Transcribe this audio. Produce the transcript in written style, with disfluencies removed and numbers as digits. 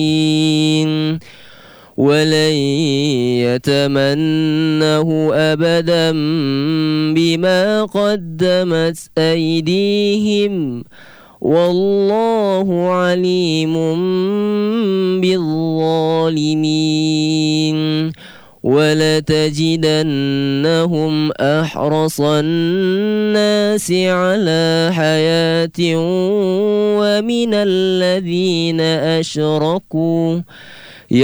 ولن يتمنه أبدا بما قدمت أيديهم والله عليم بالظالمين ولتجدنهم أحرص الناس على حياة ومن الذين أشركوا